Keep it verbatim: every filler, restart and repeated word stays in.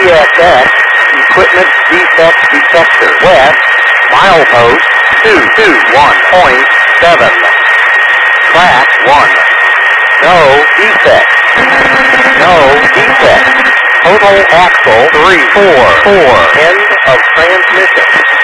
X X, equipment defect detector. West, milepost two two one point seven. Track one. No defect. No defect. Total axle three four four. End of transmission.